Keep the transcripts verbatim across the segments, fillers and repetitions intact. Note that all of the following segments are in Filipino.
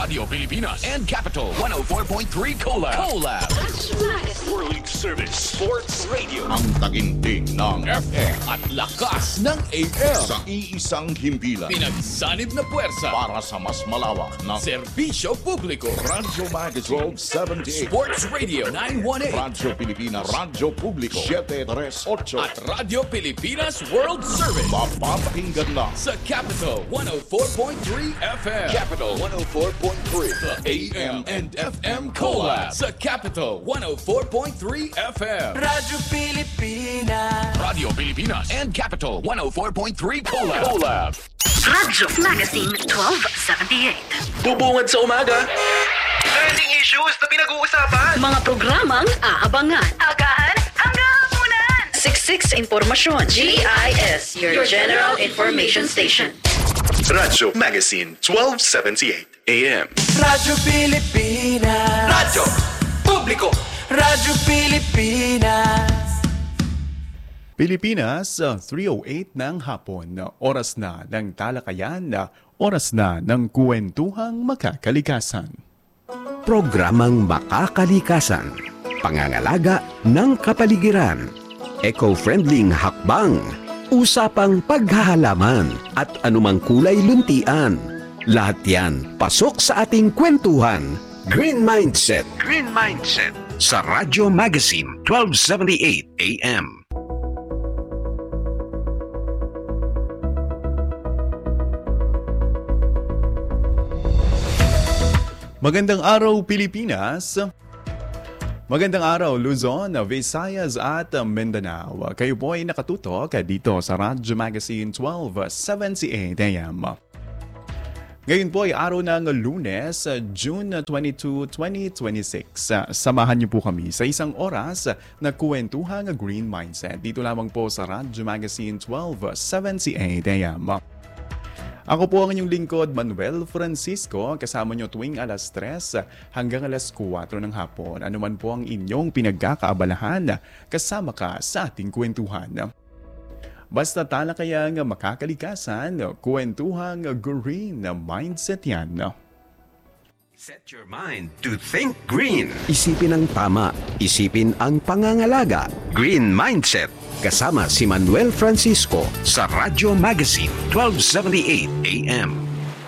Radio Pilipinas and Capital one oh four point three Collab. Collab. World Service Sports Radio. Ang taginting ng F M at lakas ng A M. sa iisang himpilan Pinagsanib na puwersa. para sa mas malawak na Serbisyo publiko. Radyo Magazine twelve seventy-eight, Sports Radio nine one eight. Radyo Pilipinas, Radyo Publiko seven thirty-eight, At Radio Pilipinas World Service. mapapakinggan na Sa Capital one oh four point three F M. Capital one oh four point three The A M and F M Collab. Sa Capital one oh four point three F M. Radyo Pilipinas. Radio Pilipinas and Capital one oh four point three Collab. Collab. Radyo Magazine twelve seventy-eight. Bubungad sa umaga. Trending issues na pinag-uusapan. Mga programang aabangan. Agahan hanggang hapunan. Siksik sa impormasyon. G I S, your general information station. Radyo Magazine twelve seventy-eight A M. Radyo Pilipinas. Radyo Publiko. Radyo Pilipinas. Pilipinas, uh, three oh eight ng hapon. Oras na ng talakayan, oras na ng kwentuhang makakalikasan. Programang Makakalikasan, pangangalaga ng kapaligiran, eco-friendly hakbang, usapang paghahalaman at anumang kulay luntian. Lahat yan pasok sa ating kwentuhan. Green Mindset. Green Mindset sa Radyo Magazine twelve seventy-eight A M. Magandang araw Pilipinas! Magandang araw Luzon, Visayas at Mindanao. Kayo po ay nakatutok dito sa Radyo Magazine twelve seventy-eight A M. Ngayon po ay araw ng Lunes, June twenty-second, twenty twenty-six. Samahan niyo po kami sa isang oras na kwentuhang Green Mindset. Dito lamang po sa Radyo Magazine twelve seventy-eight A M. Ako po ang inyong lingkod, Manuel Francisco. Kasama nyo tuwing alas tres hanggang alas kuwatro ng hapon. Ano man po ang inyong pinagkakaabalahan, kasama ka sa ating kwentuhan. Basta talakayang makakalikasan, kwentuhang Green Mindset yan. Set your mind to think green. Isipin ang tama. Isipin ang pangangalaga. Green Mindset. Kasama si Manuel Francisco sa Radyo Magazine twelve seventy-eight A M.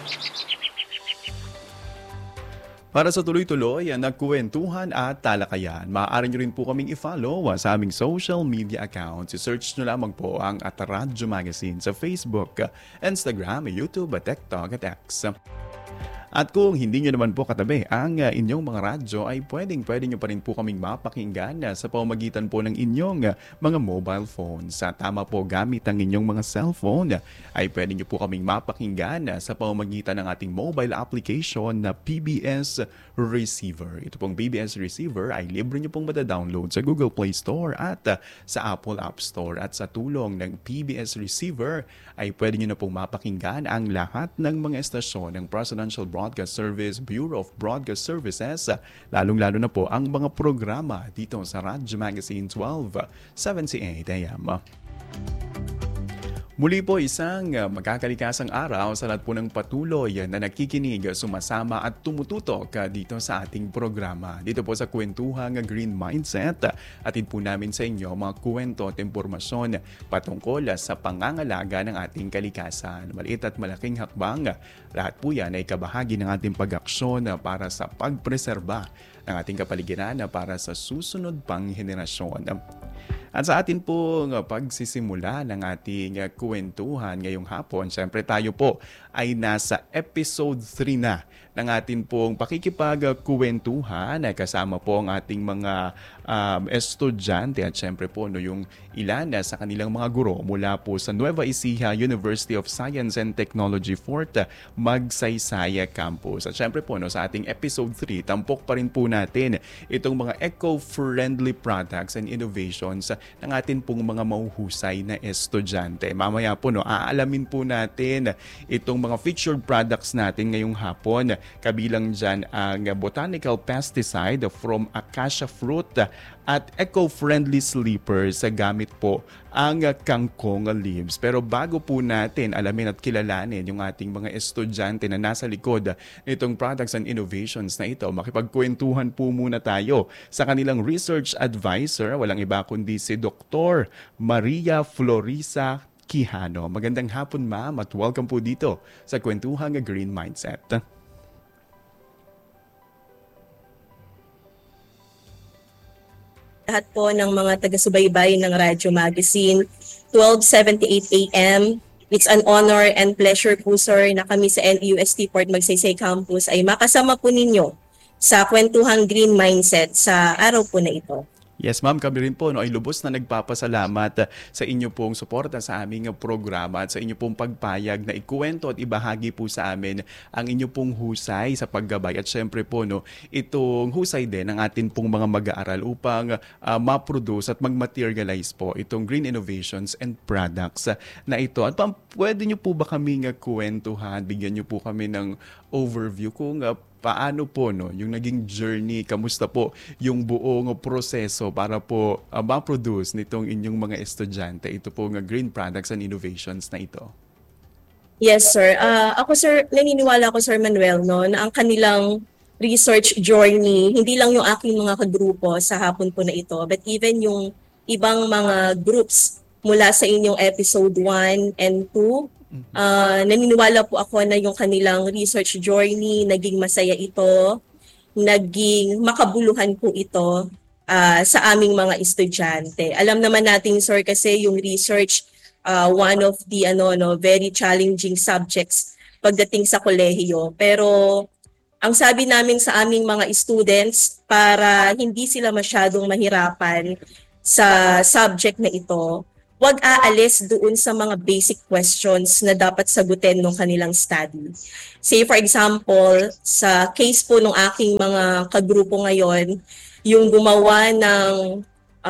Para sa tuloy-tuloy na kwentuhan at talakayan, maaari nyo rin po kaming i-follow sa aming social media accounts. I-search nyo lamang po ang at Radyo Magazine sa Facebook, Instagram, YouTube, TikTok at X. At kung hindi nyo naman po katabi ang uh, inyong mga radyo, ay pwedeng pwede nyo pa rin po kaming mapakinggan uh, sa pamamagitan po ng inyong uh, mga mobile phones. Sa tama po gamit ang inyong mga cellphone, uh, ay pwede nyo po kaming mapakinggan uh, sa pamamagitan ng ating mobile application na P B S Receiver. Ito pong P B S Receiver ay libre nyo pong matadownload sa Google Play Store at uh, sa Apple App Store. At sa tulong ng P B S Receiver, ay pwede nyo na pong mapakinggan ang lahat ng mga estasyon ng Presidential Broadcast Service, Bureau of Broadcast Services, lalong-lalo na po ang mga programa dito sa Radyo Magazine twelve seventy-eight A M. Muli po isang magkakalikasang araw sa lahat po ng patuloy na nakikinig, sumasama at tumututok dito sa ating programa. Dito po sa kwentuhang Green Mindset, atid po namin sa inyo mga kwento at impormasyon patungkol sa pangangalaga ng ating kalikasan. Maliit at malaking hakbang, lahat po yan ay kabahagi ng ating pag-aksyon para sa pagpreserba ng ating kapaligiran para sa susunod pang henerasyon. At sa atin pong pagsisimula ng ating kwentuhan ngayong hapon, syempre tayo po ay nasa episode three na ng atin pong pakikipagkwentuhan. Kasama po ang ating mga um, estudyante at syempre po no, yung ilan sa kanilang mga guro mula po sa Nueva Ecija University of Science and Technology fourth Magsaysay Campus. At syempre po no, sa ating episode three, tampok pa rin po natin itong mga eco-friendly products and innovations ng atin pong mga mahuhusay na estudyante. Mamaya po no, aalamin po natin itong ang mga featured products natin ngayong hapon. Kabilang dyan ang botanical pesticide from acacia fruit at eco-friendly sleepers sa gamit po ang kangkong leaves. Pero bago po natin alamin at kilalanin yung ating mga estudyante na nasa likod nitong products and innovations na ito, makipagkwentuhan po muna tayo sa kanilang research advisor, walang iba kundi si Doctor Maria Florisa Quijano. Magandang hapon, ma'am, at welcome po dito sa Kwentuhang Green Mindset. Lahat po ng mga taga-subaybay ng Radyo Magazine, twelve seventy-eight A M. It's an honor and pleasure po, sir, na kami sa N U S T Port Magsaysay Campus ay makasama po ninyo sa Kwentuhang Green Mindset sa araw po na ito. Yes, ma'am, kami rin po no, ay lubos na nagpapasalamat sa inyo pong suporta sa aming programa at sa inyo pong pagpayag na ikuwento at ibahagi po sa amin ang inyo pong husay sa paggabay. At syempre po, no, itong husay din ng atin pong mga mag-aaral upang uh, ma-produce at mag-materialize po itong green innovations and products na ito. At ma'am, pwede nyo po ba kaming kwentuhan, bigyan nyo po kami ng overview kung uh, paano po no yung naging journey, kamusta po yung buong proseso para po uh, ma-produce nitong inyong mga estudyante ito po ng green products and innovations na ito? Yes, sir. Uh, ako, sir, naniniwala ko, Sir Manuel, no, na ang kanilang research journey, hindi lang yung aking mga kagrupo sa hapon po na ito, but even yung ibang mga groups mula sa inyong episode one and two, Uh, naniniwala po ako na yung kanilang research journey, naging masaya ito, naging makabuluhan po ito uh, sa aming mga estudyante. Alam naman natin, sir, kasi yung research, uh, one of the ano, no, very challenging subjects pagdating sa kolehiyo. Pero ang sabi namin sa aming mga students, para hindi sila masyadong mahirapan sa subject na ito, huwag aalis doon sa mga basic questions na dapat sagutin ng kanilang study. Say for example, sa case po ng aking mga kagrupo ngayon, yung gumawa ng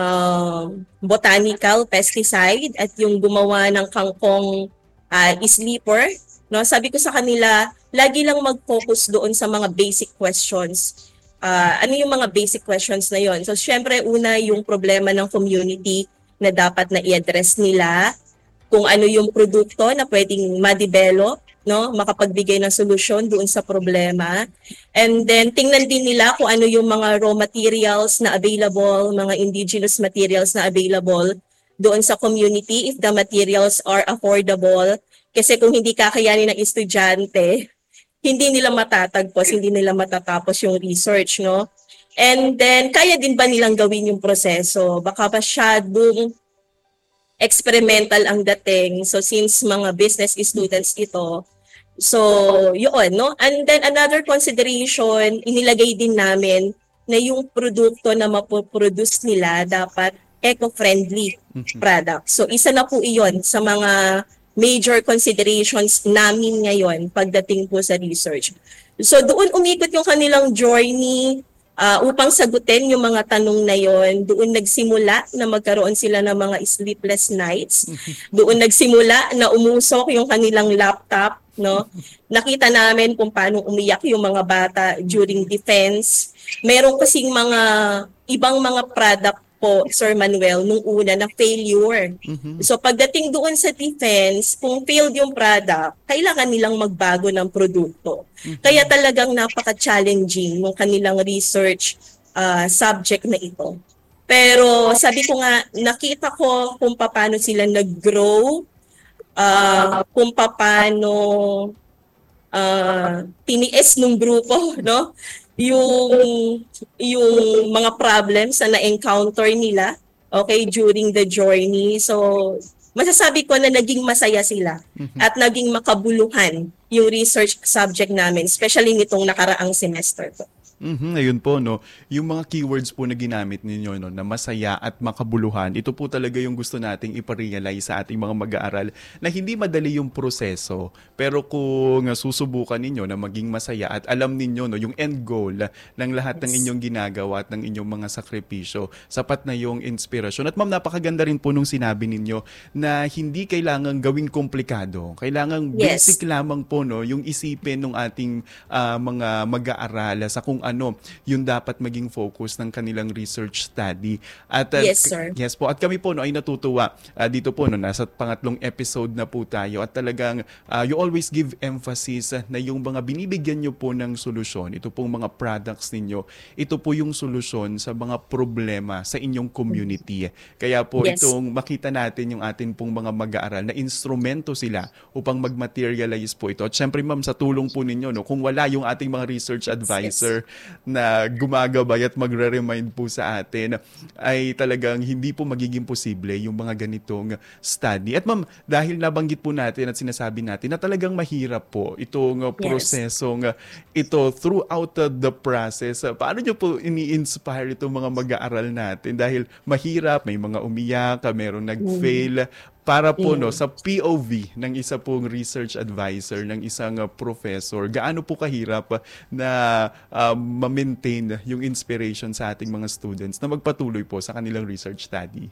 uh, botanical pesticide at yung gumawa ng kangkong uh, sleeper, no? Sabi ko sa kanila, lagi lang mag-focus doon sa mga basic questions. Uh, ano yung mga basic questions na yon? So syempre, una yung problema ng community na dapat na i-address nila, kung ano yung produkto na pwedeng ma-develop, no, makapagbigay ng solusyon doon sa problema. And then tingnan din nila kung ano yung mga raw materials na available, mga indigenous materials na available doon sa community, if the materials are affordable. Kasi kung hindi kakayanin ng estudyante, hindi nila matatagpos, hindi nila matatapos yung research, no? And then, kaya din ba nilang gawin yung proseso? Baka masyadong experimental ang dating. So, since mga business students ito, so, yun, no? And then, another consideration, inilagay din namin na yung produkto na mapoproduce nila dapat eco-friendly product. So, isa na po iyon sa mga major considerations namin ngayon pagdating po sa research. So, doon umikot yung kanilang journey. Uh, upang sagutin yung mga tanong na yon, doon nagsimula na magkaroon sila ng mga sleepless nights. Doon nagsimula na umusok yung kanilang laptop, no? Nakita namin kung paano umiyak yung mga bata during defense. Meron kasing mga ibang mga product po, Sir Manuel, nung una na failure. Mm-hmm. So pagdating doon sa defense, kung failed yung product, kailangan nilang magbago ng produkto. Mm-hmm. Kaya talagang napaka-challenging ng kanilang research uh, subject na ito. Pero sabi ko nga, nakita ko kung paano sila nag-grow, uh, kung paano uh, tiniis ng grupo, no? yung yung mga problems na na-encounter nila, okay, during the journey. So, masasabi ko na naging masaya sila mm-hmm. at naging makabuluhan yung research subject namin, especially nitong nakaraang semester ko. Mhm, ayun po, no. Yung mga keywords po na ginamit ninyo, no, na masaya at makabuluhan, ito po talaga yung gusto nating iparealize sa ating mga mag-aaral na hindi madali yung proseso. Pero kung susubukan ninyo na maging masaya at alam ninyo, no, yung end goal ng lahat ng inyong ginagawa at ng inyong mga sakripisyo, sapat na yung inspirasyon. At ma'am, napakaganda rin po nung sinabi ninyo na hindi kailangan gawing komplikado. Kailangan Yes. basic lamang po, no, yung isipin ng ating ah, mga mag-aaral sa kung ano yung dapat maging focus ng kanilang research study. At uh, Yes, sir. Yes po. At kami po, no, ay natutuwa uh, dito po, no, nasa pangatlong episode na po tayo at talagang uh, you always give emphasis uh, na yung mga binibigyan nyo po ng solusyon, ito pong mga products ninyo, ito po yung solusyon sa mga problema sa inyong community. Kaya po Yes. itong makita natin yung atin pong mga mag-aaral na instrumento sila upang mag-materialize po ito. At syempre ma'am, sa tulong po ninyo, no, kung wala yung ating mga research advisor na gumagabay at magre-remind po sa atin, ay talagang hindi po magiging posible yung mga ganitong study. At ma'am, dahil nabanggit po natin at sinasabi natin na talagang mahirap po itong uh, Yes. prosesong uh, ito throughout uh, the process, uh, paano nyo po ini-inspire itong mga mag-aaral natin? Dahil mahirap, may mga umiyak, uh, merong nag-fail, para po no sa P O V ng isa pong research advisor ng isang uh, professor, gaano po kahirap uh, na uh, ma-maintain yung inspiration sa ating mga students na magpatuloy po sa kanilang research study?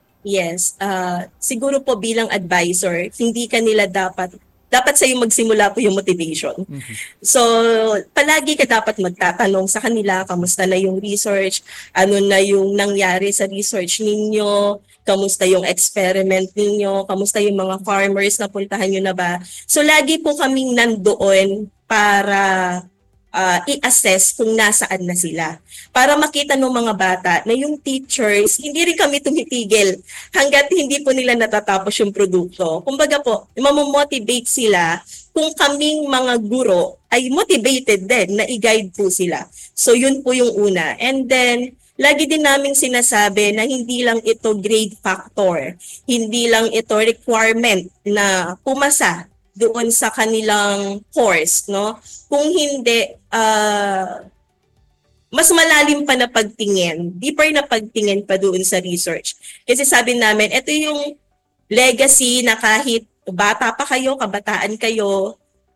Yes, uh, siguro po bilang advisor, hindi kanila dapat dapat sa iyo magsimula po yung motivation. So, palagi ka dapat magtatanong sa kanila, kamusta na yung research, ano na yung nangyari sa research ninyo, kamusta yung experiment ninyo, kamusta yung mga farmers na puntahan nyo na ba. So, lagi po kaming nandoon para uh, i-assess kung nasaan na sila. Para makita ng mga bata na yung teachers, hindi rin kami tumitigil hanggat hindi po nila natatapos yung produkto. Kumbaga po, mamomotivate sila kung kaming mga guro ay motivated din na i-guide po sila. So yun po yung una. And then, lagi din namin sinasabi na hindi lang ito grade factor, hindi lang ito requirement na pumasa doon sa kanilang course, no? Kung hindi, uh, mas malalim pa na pagtingin, deeper na pagtingin pa doon sa research. Kasi sabi namin, ito yung legacy na kahit bata pa kayo, kabataan kayo,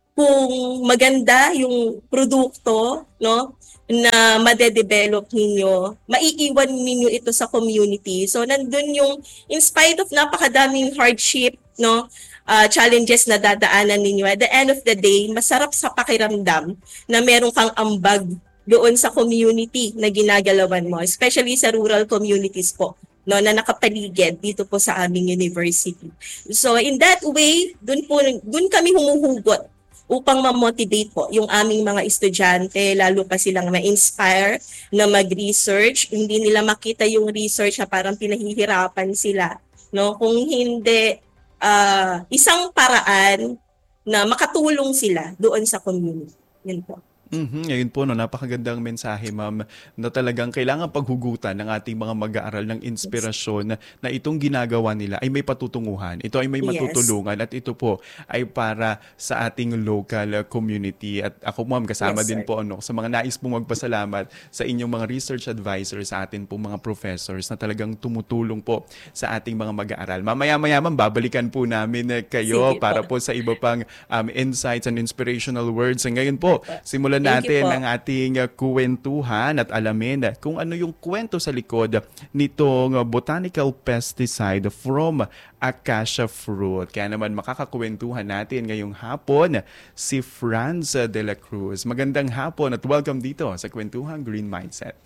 kung maganda yung produkto, no, na madedevelop ninyo, maiiwan ninyo ito sa community. So nandun yung, in spite of napakadaming hardship, no, uh, challenges na dadaanan ninyo, at the end of the day, masarap sa pakiramdam na meron kang ambag doon sa community na ginagalawan mo, especially sa rural communities po, no, na nakapaligid dito po sa aming university. So in that way, doon po doon kami humuhugot upang ma-motivate po yung aming mga estudyante, lalo pa silang ma-inspire na mag-research. Hindi nila makita yung research na parang pinahihirapan sila, no? Kung hindi uh, isang paraan na makatulong sila doon sa community. Yun po. Mhm, ayun po, no, napakagandang mensahe ma'am na talagang kailangan paghugutan ng ating mga mag-aaral ng inspirasyon na itong ginagawa nila ay may patutunguhan. Ito ay may Yes. matutulungan at ito po ay para sa ating local community. At ako ma'am, kasama Yes, din sir. po ano, sa mga nais pong magpasalamat sa inyong mga research advisors, sa atin pong mga professors na talagang tumutulong po sa ating mga mag-aaral. Mamaya-maya ma'am, babalikan po namin eh, kayo Sige po. para po sa iba pang um, insights and inspirational words. Ngayon po, simulan Thank you natin po. ang ating uh, kwentuhan at alamin uh, kung ano yung kwento sa likod nitong uh, botanical pesticide from acacia fruit. Kaya naman makakakwentuhan natin ngayong hapon si Franz uh, de la Cruz. Magandang hapon at welcome dito sa Kwentuhan Green Mindset.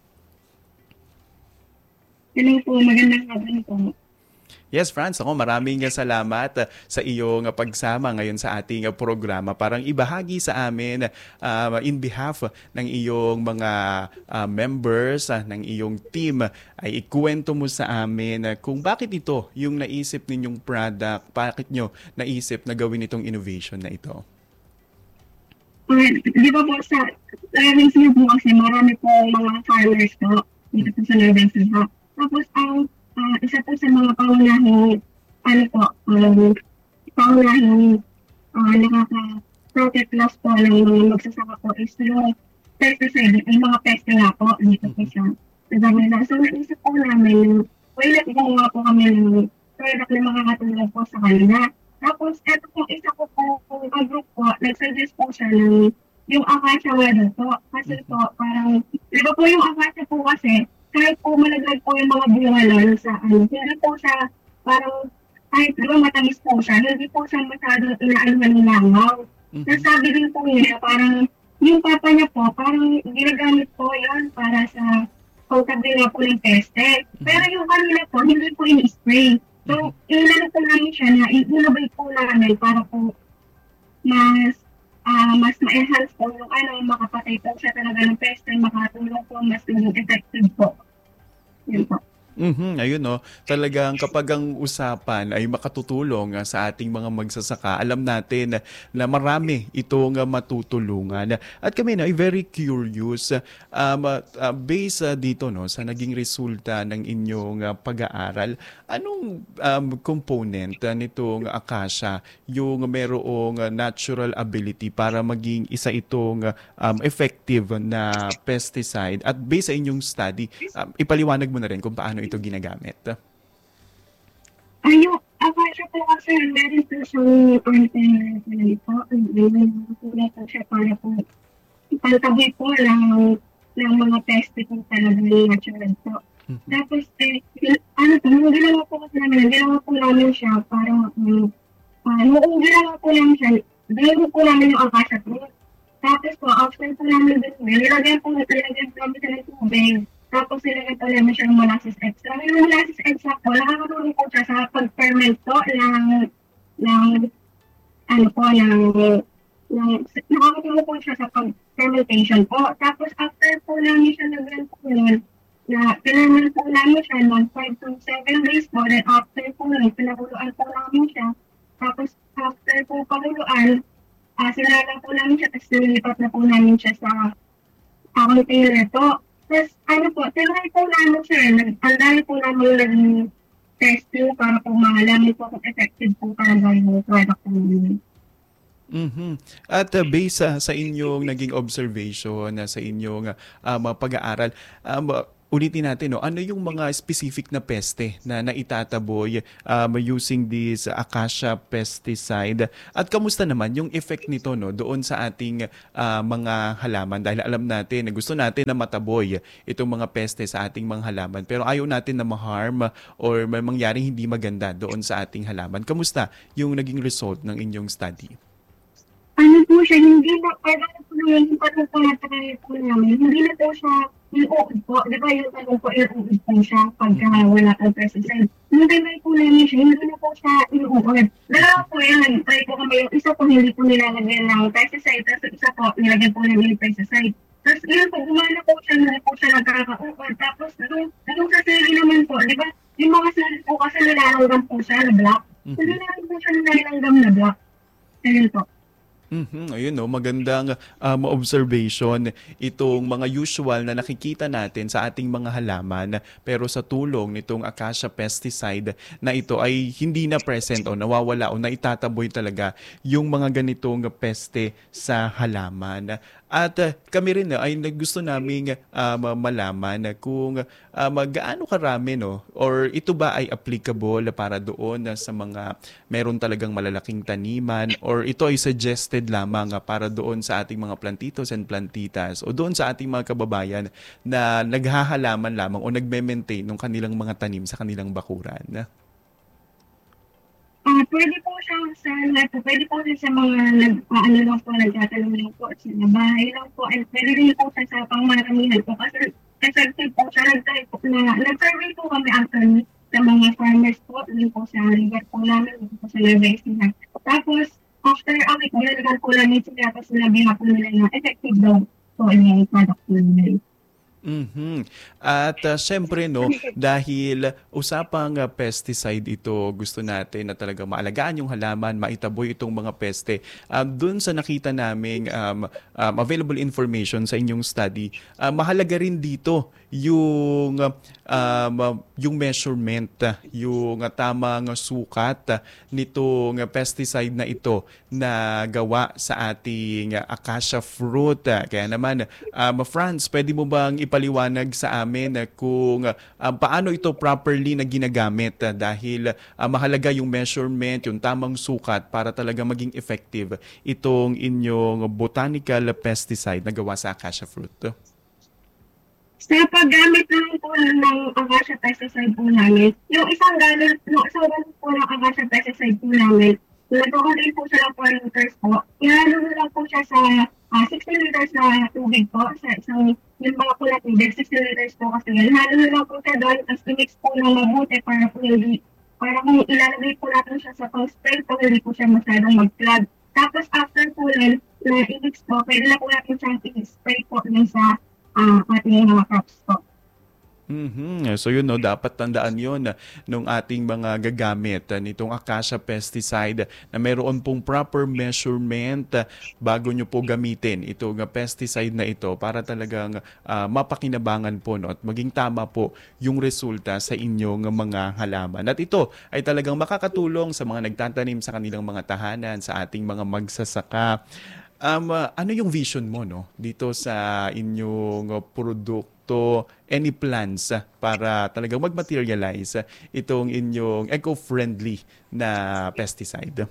Hello po, magandang hapon po. Yes, Franz, ako maraming salamat uh, sa iyong uh, pagsama ngayon sa ating uh, programa. Parang ibahagi sa amin uh, in behalf ng iyong mga uh, members, uh, ng iyong team, ay ikuwento mo sa amin uh, kung bakit ito yung naisip ninyong product, bakit nyo naisip na gawin itong innovation na ito. Uh, di ba po sa areas niyo po kasi marami po mga farmers po dito po sa Nueva Ecija. Tapos ang uh, isa po sa mga pangunahing ano po, um, pangunahing uh, nakaka-protect loss po ng mga magsasaka po is yung pesticide, ay mga peste nga po dito po siya. Sa Davao. So, naisip po namin, well, gumawa po kami ng product na makakatulong po sa kanila. Tapos, eto po, isa ko po, kung group po, nag-suggest po siya ng yung acacia weather po. Kasi po, parang, di ba po yung acacia po kasi, kahit po malaglag po yung mga bunga lang sa ano, hindi po siya, parang, kahit di ba matamis po siya, hindi po siya masyadong inaanuhan ng langaw. Mm-hmm. So, sabi din po niya, parang, yung papa niya po, parang ginagamit po yun para sa pagtabi na po ng peste. Pero yung kanila po, hindi po in-spray. So, inano po namin siya na i-innovate po namin para po mas uh, mas ma-enhance po yung ano, makapatay po siya talaga ng peste, makatulong po, mas maging effective po. Yun po. Mhm, ayun no. Talagang kapag ang usapan ay makatutulong ah, sa ating mga magsasaka, alam natin na, na marami itong ah, matutulungan. At kami na ay very curious um, uh, based uh, dito no sa naging resulta ng inyong uh, pag-aaral. Anong um, component uh, nitong acacia yung merong uh, natural ability para maging isa itong uh, um, effective na pesticide? At based sa inyong study, um, ipaliwanag mo na rin kung paano ito ginagamit. Ayun, acacia po kasi meron po siyang anti-venom po. Meron po siya para po pantaboy po ng, ng mga peste po talaga ng natural po. Mm-hmm. Tapos, eh, ano po, nung ginawa po kasi namin, ginawa po namin siya para, um, uh, nung ginawa po namin siya, ginawa po namin yung acacia po. Tapos po, after po namin din, nilagyan po, nilagyan po namin siya ng tubig. Tapos nilagyan po namin siya ng molasses extra. Yung molasses extra po, nakakatulong po siya sa pag-ferment po ng, ng, ano po, ng, ng, nakakatulong po siya sa pag-fermentation po. Tapos after po namin siya naglan po nun, na pinarment po namin siya ng five to seven days po. Then after po nun, pinakuluan po namin siya. Tapos after po pakuluan, uh, sinalang po namin siya, tapos nilipat na po namin siya sa uh, container po. Tapos, ano po, tinry po namin siya, ang dami po namin naging testing para po malaman po kung effective po talaga yung product namin. Mm-hmm. At uh, based uh, sa inyong naging observation, uh, sa inyong um, pag-aaral, um, ulitin natin, no, ano yung mga specific na peste na naitataboy um, using this acacia pesticide? At kamusta naman yung effect nito no, doon sa ating uh, mga halaman? Dahil alam natin na gusto natin na mataboy itong mga peste sa ating mga halaman. Pero ayaw natin na ma-harm or may mangyaring hindi maganda doon sa ating halaman. Kamusta yung naging result ng inyong study? Ano po siya, hindi na, kaya po naman yung patong po na po namin, hindi na po siya iuod po. Di ba yung tanong po, iuod po siya pagka wala pong pesticide. Nung tinry po namin siya, hindi na po siya iuod. Dalawa po yan, try po kami yung isa po hindi po nilalagyan ng pesticide, tapos isa po nilagyan po namin yung pesticide. Tapos yun po, gumana po siya, hindi po siya nagkaka-uod. Tapos nung, nung sa sili naman po, di ba, yung mga sili po kasi nilalanggam po siya na black. Mm-hmm. Hindi naman po siya nilalanggam na black. Ayun po. Mm-hmm. Ayun no, magandang um, observation itong mga usual na nakikita natin sa ating mga halaman pero sa tulong nitong acacia pesticide na ito ay hindi na present o nawawala o naitataboy talaga yung mga ganitong peste sa halaman. At uh, kami rin uh, ay gusto naming um, malaman kung um, gaano karami no or ito ba ay applicable para doon uh, sa mga meron talagang malalaking taniman or ito ay suggested lamang uh, para doon sa ating mga plantitos and plantitas o doon sa ating mga kababayan na naghahalaman lamang o nagme-maintain ng kanilang mga tanim sa kanilang bakuran. Uh, pwede po siya sa lahat po. Pwede po siya sa mga nag, uh, ano lang po, nagtatanong lang po sa bahay lang po. And pwede rin po siya sa pangmaramihan po. Kasi effective po siya. Nag-try po na, nag-survey po kami actually sa mga farmers po. Din po sa river po namin. Din po sa Nueva Ecija. Tapos, after a week, binalikan po namin sila. Tapos sinabi nga po nila na effective daw po yung product po nila. Mhm. At uh, syempre no, dahil usapang uh, pesticide ito, gusto natin na talaga maalagaan yung halaman, maitaboy itong mga peste. Um, Doon sa nakita naming um, um, available information sa inyong study, uh, mahalaga rin dito yung uh, um, uh, yung measurement, uh, yung uh, tamang sukat uh, nitong uh, pesticide na ito na gawa sa ating uh, acacia fruit. Uh, Kaya naman, um, Franz, pwede mo bang ipaliwanag sa amin uh, kung uh, paano ito properly na ginagamit uh, dahil uh, mahalaga yung measurement, yung tamang sukat para talaga maging effective itong inyong botanical pesticide na gawa sa acacia fruit? Sa paggamit ng po ng acacia pesticide po namin, yung isang galon, yung isang galon po ng acacia pesticide po namin, nagkakontain po siya ng four liters po. Ihalo na lang po siya sa uh, sixty liters na tubig po, sa isang yung mga pula tubig, sixty liters po kasi yan. Ihalo na lang po siya doon, tapos i-mix po ng mabuti para po hindi, para kung ilalagay po natin siya sa pang-spray po, hindi po siya masyadong mag-flood. Tapos after po yan, na i-mix po, pwede na po natin siyang i-spray po dun sa uh, ating mga crops po. Mhm. So yun no, dapat tandaan yun uh, nung ating mga gagamit uh, nitong acacia pesticide na mayroon pong proper measurement uh, bago nyo po gamitin itong uh, pesticide na ito para talagang uh, mapakinabangan po no, at maging tama po yung resulta sa inyong mga halaman. At ito ay talagang makakatulong sa mga nagtatanim sa kanilang mga tahanan, sa ating mga magsasaka. Um, uh, ano yung vision mo no dito sa inyong uh, produkto? Any plans uh, para talagang mag-materialize uh, itong inyong eco-friendly na pesticide?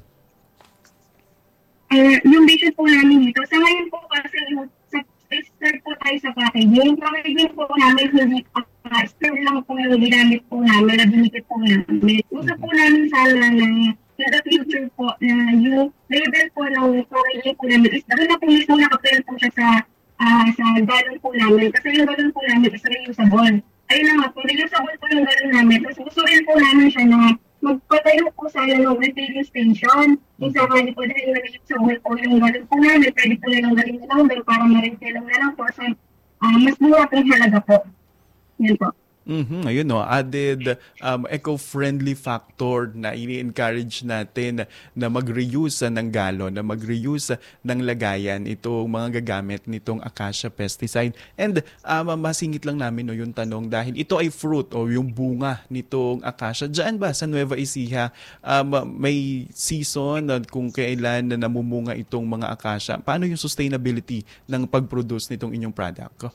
Uh, yung vision po namin dito, sa ngayon po kasi yung sa start po tayo sa packaging. Yung packaging po namin, hindi uh, still lang po yung ginamit po namin, na dinikit po namin. Gusto po namin sana na in the future po, na yung label po ng packaging po namin is dahil na po mismo nakaprint po siya sa uh, sa galon po namin. Kasi yung galon po namin is reusable. Ayun na nga po, reusable po yung galon namin. Tapos gusto rin po namin siya na magpatayo po sana ng refilling station. Yung sa kanya po dahil na-reusable po yung galon po namin, pwede po nilang galing na lang para ma-refill na lang po. So, uh, mas mura po yung halaga po. Yan po. Mhm, ayun no, added um, eco-friendly factor na ini-encourage natin na mag-reuse uh, ng galon, na mag-reuse uh, ng lagayan itong mga gagamit nitong acacia pesticide. And um, masingit lang namin no, yung tanong dahil ito ay fruit o yung bunga nitong acacia. Diyan ba sa Nueva Ecija um, may season uh, kung kailan na namumunga itong mga acacia? Paano yung sustainability ng pag-produce nitong inyong product?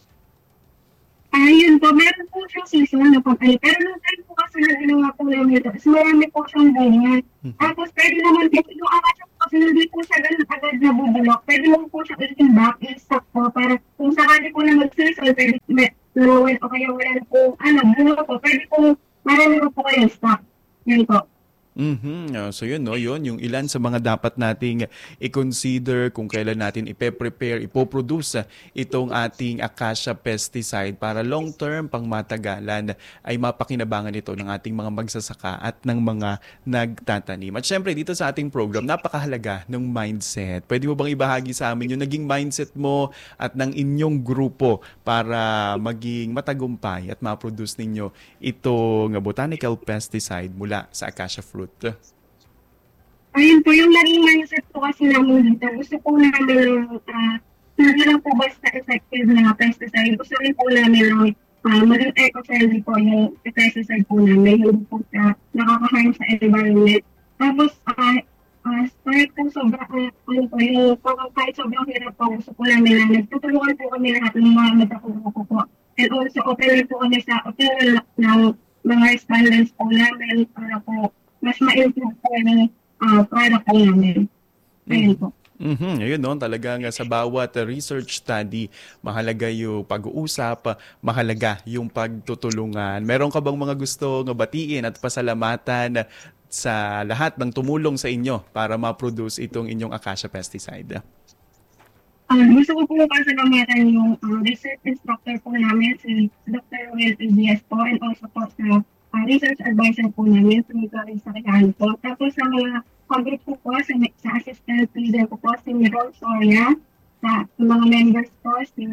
Ayun po, meron po siyang season na pag-ali. Pero nung time po kasi na ginawa po namin ito, mas marami po siyang bunga. Tapos pwede naman po, yung acacia po kasi hindi po siya ganun agad na bubulok. Pwede mo po siya i-back, i-stock po, para kung sakali po na mag-season, pwede nawawan o kaya wala na po, ano, bunga po, pwede po, marami po po kayo stock. Yun po. Mm-hmm. So yun, no? Yun, yung ilan sa mga dapat nating i-consider kung kailan natin ipe-prepare, ipoproduce itong ating acacia pesticide para long-term, pang matagalan, ay mapakinabangan ito ng ating mga magsasaka at ng mga nagtatanim. At syempre, dito sa ating program, napakahalaga ng mindset. Pwede mo bang ibahagi sa amin yung naging mindset mo at ng inyong grupo para maging matagumpay at ma-produce ninyo itong botanical pesticide mula sa acacia fruit? Ayun po, yung naging mindset po kasi namin dito. Gusto po namin uh, hindi lang po basta effective na pesticide. Gusto rin po namin lang uh, maging eco-friendly po yung pesticide po namin. Hindi po uh, nakaka-harm sa environment. Tapos, uh, uh, kahit po sobrang, uh, ano po, yung kahit sobrang hirap po, gusto po namin na nagtutulungan po kami lahat ng mga nagkakuha po po. And also, open po kami sa opinion ng mga respondents po namin para po mas ma-improve po yung uh, product po namin. Ayun po. Mm-hmm. Ayun no, talagang sa bawat research study, mahalaga yung pag-uusap, mahalaga yung pagtutulungan. Meron ka bang mga gusto ng batiin at pasalamatan sa lahat ng tumulong sa inyo para ma-produce itong inyong acacia pesticide? Uh, gusto ko po pasalamatan yung uh, research instructor po namin, si Doctor Will P D S po, and also po sa Uh, research advisor po namin, si Nicolas Sarihan po. Tapos sa mga congress po po, sa, sa assistant leader po po, si Ron Soria, sa, sa mga members po, si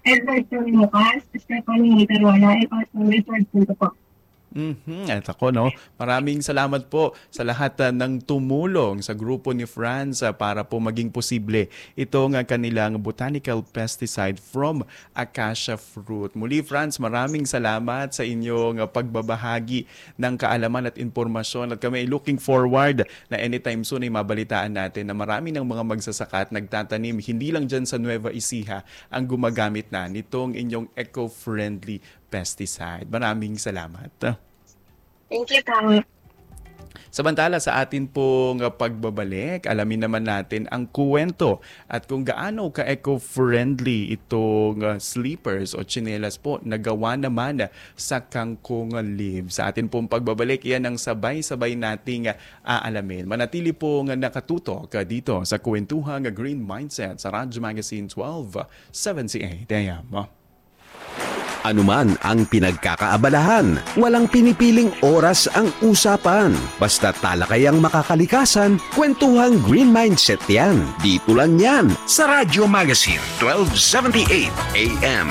Edward P. Lucas, Stephanie Peruana, and also Richard Punto po. Mhm. At ako, no, maraming salamat po sa lahat uh, ng tumulong sa grupo ni Franz uh, para po maging posible itong uh, kanilang botanical pesticide from acacia fruit. Muli, Franz, maraming salamat sa inyong uh, pagbabahagi ng kaalaman at impormasyon at kami looking forward na anytime soon ay mabalitaan natin na marami ng mga magsasaka at nagtatanim hindi lang dyan sa Nueva Ecija ang gumagamit na nitong inyong eco-friendly pesticide. Maraming salamat. Thank you, Tama. Samantala sa atin pong pagbabalik, alamin naman natin ang kuwento at kung gaano ka-eco-friendly itong uh, sleepers o tsinelas po na gawa naman sa kangkong leaves. Sa atin pong pagbabalik, yan ang sabay-sabay nating uh, aalamin. Manatili pong nakatutok uh, dito sa Kwentuhang Green Mindset sa Radyo Magazine twelve seventy-eight A M. Anuman ang pinagkakaabalahan, walang pinipiling oras ang usapan. Basta talakayang makakalikasan, kwentuhang Green Mindset yan. Dito lang yan sa Radyo Magazine twelve seventy-eight A M.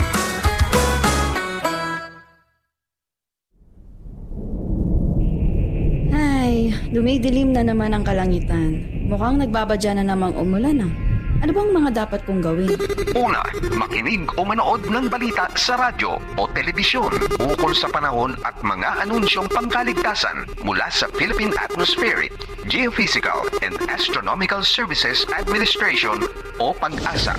Ay, dumidilim na naman ang kalangitan. Mukhang nagbabadya na namang umulan ah. Ano bang mga dapat kong gawin? Una, makinig o manood ng balita sa radyo o telebisyon ukol sa panahon at mga anunsyong pangkaligtasan mula sa Philippine Atmospheric, Geophysical and Astronomical Services Administration o PAG-asa.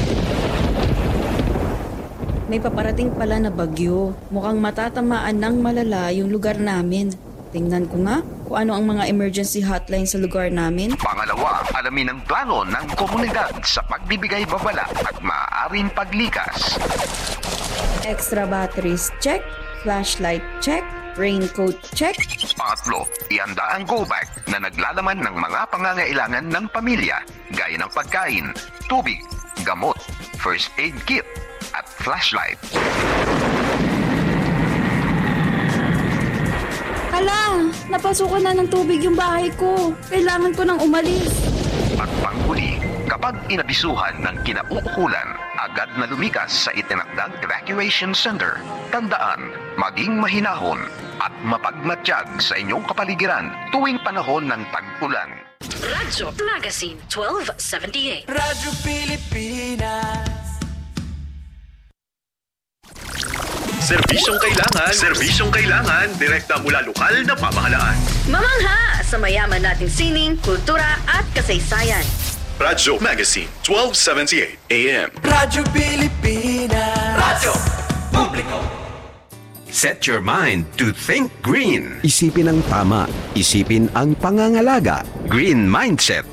May paparating pala na bagyo. Mukhang matatamaan ng malala yung lugar namin. Tingnan ko nga kung ano ang mga emergency hotline sa lugar namin. Pangalawa, alamin ang plano ng komunidad sa pagbibigay babala at maaaring paglikas. Extra batteries check, flashlight check, raincoat check. Pangatlo, ihanda ang go bag na naglalaman ng mga pangangailangan ng pamilya gaya ng pagkain, tubig, gamot, first aid kit at flashlight. Hala, napasukan na ng tubig yung bahay ko. Kailangan ko nang umalis. At panghuli, kapag inabisuhan ng kinauukulan, agad na lumikas sa itinakdang evacuation center. Tandaan, maging mahinahon at mapagmatsyag sa inyong kapaligiran tuwing panahon ng tag-ulan. Radyo Magazine twelve seventy-eight. Radyo Pilipinas. Serbisyong kailangan, serbisyong kailangan, direkta mula lokal na pamahalaan. Mamangha sa mayaman nating sining, kultura at kasaysayan. Radyo Magazine twelve seventy-eight A M. Radyo Pilipinas. Radyo Publiko. Set your mind to think green. Isipin ang tama. Isipin ang pangangalaga. Green Mindset.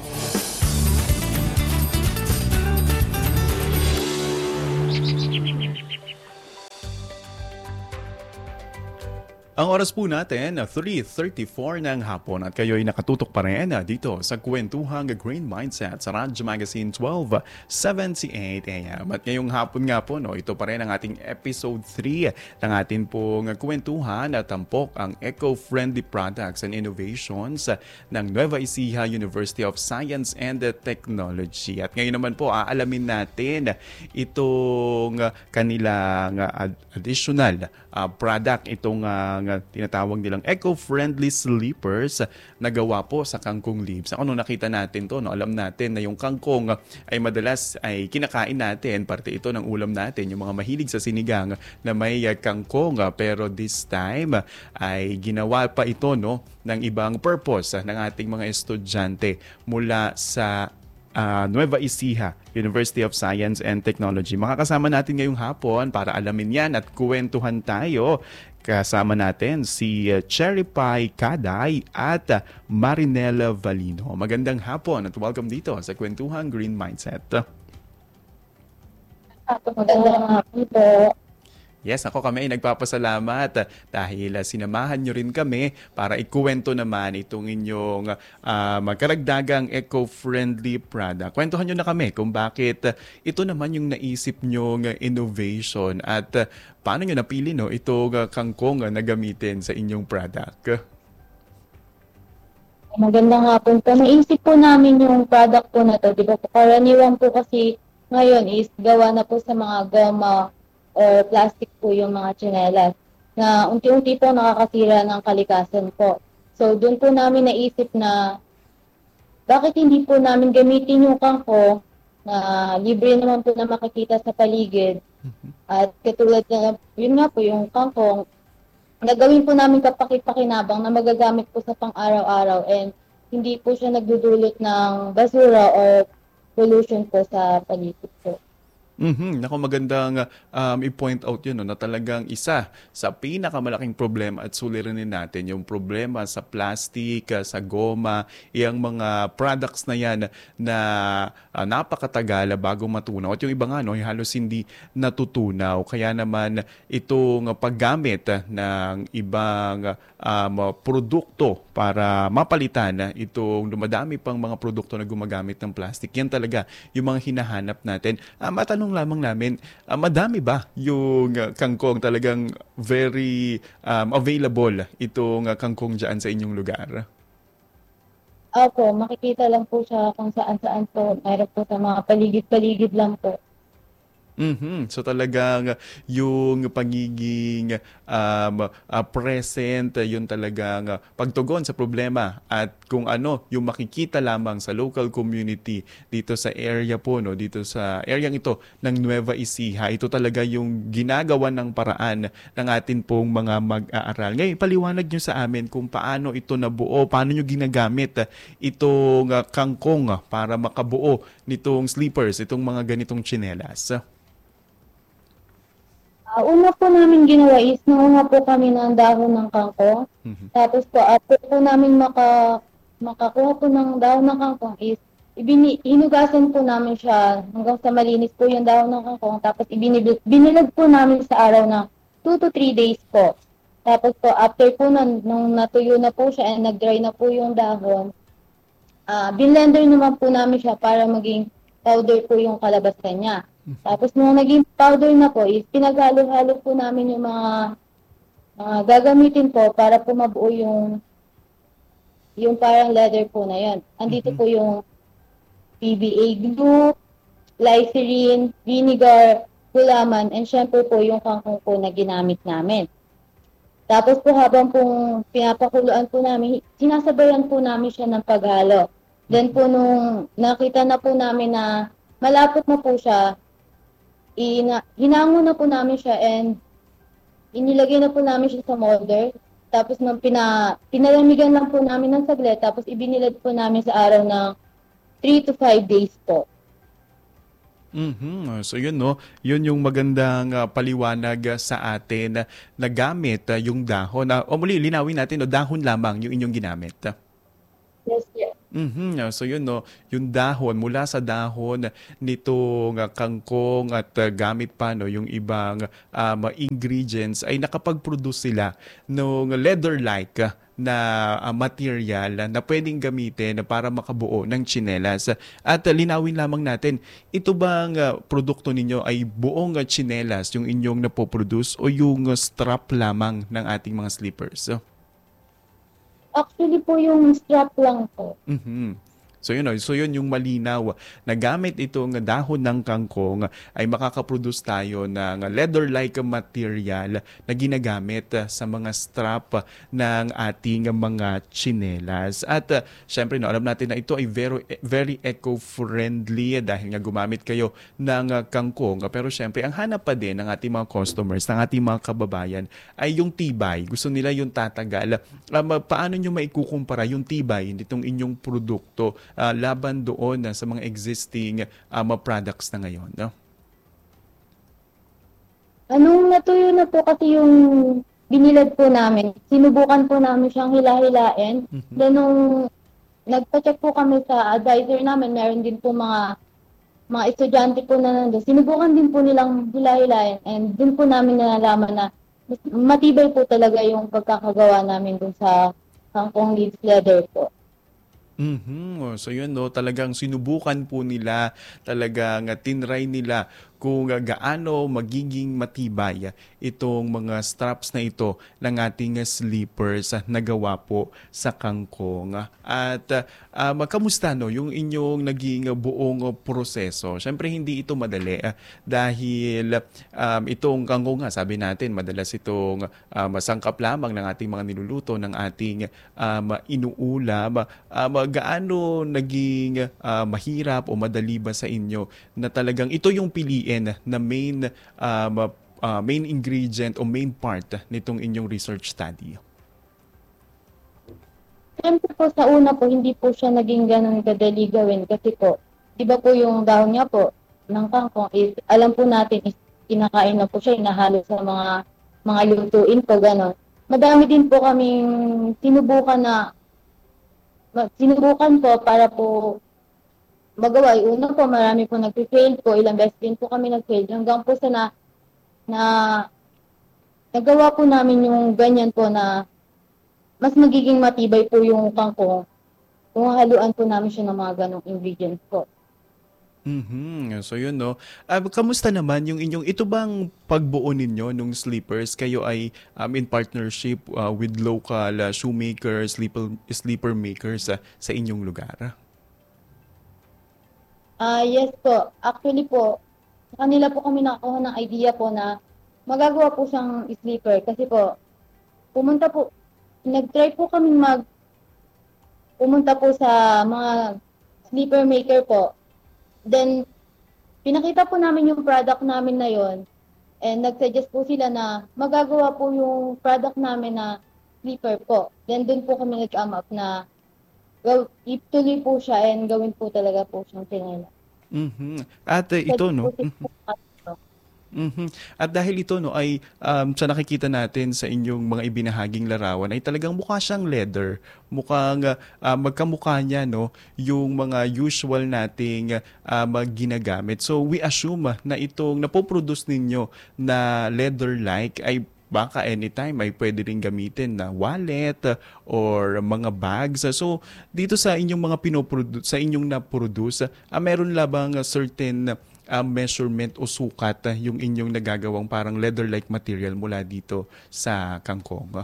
Ang oras po natin, three thirty-four ng hapon at kayo'y nakatutok pa rin dito sa Kwentuhang Green Mindset sa Radyo Magazine twelve seventy-eight A M. At ngayong hapon nga po, no, ito pa rin ang ating episode three ng ating pong kwentuhan at tampok ang eco-friendly products and innovations ng Nueva Ecija University of Science and Technology. At ngayon naman po, aalamin natin itong kanilang additional uh, product, itong uh, tinatawag nilang eco-friendly sleepers na gawa po sa kangkong leaves. Ano nakita natin to, no? Alam natin na yung kangkong ay madalas ay kinakain natin, parte ito ng ulam natin, yung mga mahilig sa sinigang na may kangkong, pero this time ay ginawa pa ito, no, ng ibang purpose ng ating mga estudyante mula sa Uh, Nueva Ecija University of Science and Technology. Makakasama natin ngayong hapon para alamin yan at kuwentuhan tayo. Kasama natin si Cherry Pie Kaday at Marinela Valino. Magandang hapon at welcome dito sa Kwentuhang Green Mindset. Magandang hapon po. Yes, ako kami ay nagpapasalamat dahil sinamahan nyo rin kami para ikuwento naman itong inyong uh, magkaragdagang eco-friendly product. Kwentuhan nyo na kami kung bakit ito naman yung naisip nyong innovation at uh, paano nyo napili, no, itong uh, kangkong na gamitin sa inyong product. Magandang hapon po. Naisip po namin yung product po na to. Di ba po, karaniwan po kasi ngayon is gawa na po sa mga goma or plastic po yung mga tsinelas na unti-unti po nakakasira ng kalikasan po. So, doon po namin naisip na bakit hindi po namin gamitin yung kangkong na libre naman po na makikita sa paligid. At katulad na, yun nga po, yung kangkong, nagawin po namin kapaki-pakinabang na magagamit po sa pang-araw-araw and hindi po siya nagdudulot ng basura or pollution po sa paligid po. Mhm, nako magandang um, i-point out yun no, na talagang isa sa pinakamalaking problema at suliranin natin yung problema sa plastic, uh, sa goma, yung mga products na yan na uh, napakatagal bago matunaw. At yung iba nga no, halos hindi natutunaw. Kaya naman itong paggamit uh, ng ibang um, produkto para mapalitan uh, itong dumadami pang mga produkto na gumagamit ng plastic. Yan talaga yung mga hinahanap natin. Uh, matanong lamang namin, uh, madami ba yung uh, kangkong talagang very um, available itong uh, kangkong dyan sa inyong lugar? Opo, makikita lang po siya kung saan-saan po. Mayroon po sa mga paligid-paligid lang po. Mm-hmm. So talagang yung pagiging um, uh, present, yun talagang uh, pagtugon sa problema at kung ano yung makikita lamang sa local community dito sa area po, no, dito sa area ito ng Nueva Ecija. Ito talaga yung ginagawa ng paraan ng atin pong mga mag-aaral. Ngayon, paliwanag nyo sa amin kung paano ito nabuo, paano nyo ginagamit uh, itong uh, kangkong uh, para makabuo nitong sleepers, itong mga ganitong tsinelas. Uh, una po namin ginawa is nangunga po kami ng dahon ng kangkong. Mm-hmm. Tapos po, after po namin maka, makakuha po ng dahon ng kangkong is ibini, hinugasan po namin siya hanggang sa malinis po yung dahon ng kangkong. Tapos ibinilad, binilad po namin sa araw ng two to three days po. Tapos po, after po nun, nung natuyo na po siya and nag-dry na po yung dahon, uh, binlender naman po namin siya para maging powder po yung kalabasan niya. Tapos nung naging powder na po, is pinaghalo-halo po namin yung mga uh, gagamitin po para po mabuo yung yung parang leather po na yan. Andito mm-hmm. po yung P B A glue, glycerin, vinegar, gulaman, and syempre po yung kangkong po na ginamit namin. Tapos po habang pong pinapakuluan po namin, sinasabayan po namin siya ng paghalo. Then po nung nakita na po namin na malapot na po siya, Ina, hinango na po namin siya and inilagay na po namin siya sa molder. Tapos nung pina, pinalamigan lang po namin ng saglit, tapos ibinilad po namin sa araw ng three to five days po. Mm-hmm. So yun no, yun yung magandang uh, paliwanag uh, sa atin uh, na gamit uh, yung dahon. Uh, o muli, linawin natin, no, dahon lamang yung inyong ginamit. Yes, yes. Mm-hmm. So yun no, yung dahon, mula sa dahon nitong uh, kangkong at uh, gamit pa no, yung ibang um, ingredients ay nakapag-produce sila ng leather-like uh, na uh, material uh, na pwedeng gamitin uh, para makabuo ng tsinelas. At uh, linawin lamang natin, ito bang uh, produkto ninyo ay buong uh, tsinelas yung inyong napoproduce o yung uh, strap lamang ng ating mga slippers? So, actually po yung strap lang po. Mm-hmm. So yun, so yun yung malinaw na gamit itong dahon ng kangkong ay makakaproduce tayo ng leather-like material na ginagamit sa mga strap ng ating mga tsinelas. At uh, syempre, no, alam natin na ito ay very, very eco-friendly dahil nga gumamit kayo ng uh, kangkong. Pero syempre, ang hanap pa din ng ating mga customers, ng ating mga kababayan ay yung tibay. Gusto nila yung tatagal. Um, paano nyo maikukumpara yung tibay nitong inyong produkto Uh, laban doon uh, sa mga existing um, products na ngayon, no? Anong natuyo na po kasi yung binilad po namin, sinubukan po namin siyang hila-hilain. Mm-hmm. Then nung nagpa-check po kami sa advisor namin, meron din po mga mga estudyante po na nandun. Sinubukan din po nilang hila-hilain and din po namin nalalaman na matibay po talaga yung pagkakagawa namin dun sa kangkong leaves leather po. Mm-hmm. So yun no, talagang sinubukan po nila, talagang tinry nila kung uh, gaano magiging matibay uh, itong mga straps na ito ng ating uh, sleepers uh, na gawa po sa kangkong. At uh, um, kamusta no, yung inyong naging uh, buong uh, proseso? Siyempre hindi ito madali uh, dahil um, itong kangkong nga, sabi natin, madalas itong um, sangkap lamang ng ating mga niluluto, ng ating um, inuulam. Um, gaano naging uh, mahirap o madali ba sa inyo na talagang ito yung piliin na main um, uh, main ingredient o main part nitong inyong research study? Siyempre po sa una po, hindi po siya naging ganun kadali gawin kasi po, di ba po yung dahon niya po ng kangkong is, alam po natin is kinakain na po siya, inahalo sa mga mga lutuin po, gano'n. Madami din po kaming sinubukan na sinubukan po para po magawa. Una po, marami po nag-fail po, ilang beses din po kami nag-fail hanggang po sa na, na nagawa po namin yung ganyan po na mas magiging matibay po yung kangkong kung haluan po namin siya ng mga ganong ingredients po. Mm-hmm. So yun no. Uh, kamusta naman yung inyong, ito bang pagbuo ninyo nung sleepers? Kayo ay um, in partnership uh, with local uh, shoemakers, sleeper, sleeper makers uh, sa inyong lugar? Ah, uh, yes po. Actually po, sa kanila po kami nakakuha ng idea po na magagawa po siyang sleeper kasi po pumunta po, nag-try po kami mag pumunta po sa mga sleeper maker po. Then, pinakita po namin yung product namin na yon and nag-suggest po sila na magagawa po yung product namin na sleeper po. Then, dun po kami nag-come up na ituloy po siya and gawin po talaga po siyang tsinela. Mm-hmm. At uh, ito, no? Mm-hmm. At dahil ito no ay um, sa nakikita natin sa inyong mga ibinahaging larawan ay talagang mukha siyang leather. Mukhang uh, magkamukha niya no yung mga usual nating uh, ginagamit. So we assume na itong napoproduce ninyo na leather-like ay baka anytime ay pwede rin gamitin na wallet or mga bags. So dito sa inyong mga pinoproduce, sa inyong na-produce, uh, meron labang certain Uh, measurement o sukat uh, yung inyong nagagawang parang leather-like material mula dito sa kangkong?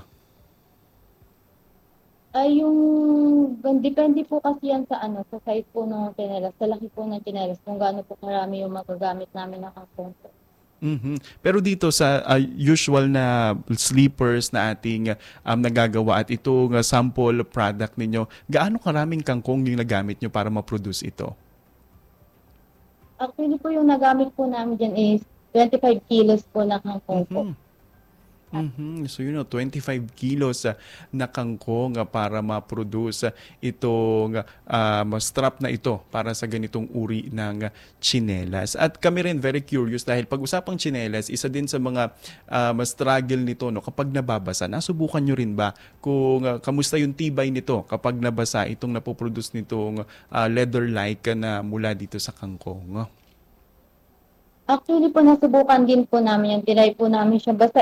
Ay, yung depende po kasi yan sa ano, sa size po ng tsinelas, sa laki po ng tsinelas, kung gaano po karami yung magagamit namin na kangkong po. Mm-hmm. Pero dito sa uh, usual na sleepers na ating um, nagagawa at itong uh, sample product ninyo, gaano karaming kangkong yung nagamit nyo para ma-produce ito? Actually po yung nagamit po namin dyan is twenty-five kilos po na kangkong po. Mm-hmm. So yun know, twenty-five kilos uh, na kangkong uh, para ma-produce uh, itong uh, strap na ito para sa ganitong uri ng uh, tsinelas. At kami rin very curious dahil pag-usapang tsinelas, isa din sa mga uh, struggle nito no, kapag nababasa. Nasubukan nyo rin ba kung uh, kamusta yung tibay nito kapag nabasa itong napoproduce nitong uh, leather-like na mula dito sa kangkong? Actually po, nasubukan din po namin yan. Tinry po namin siya. Basta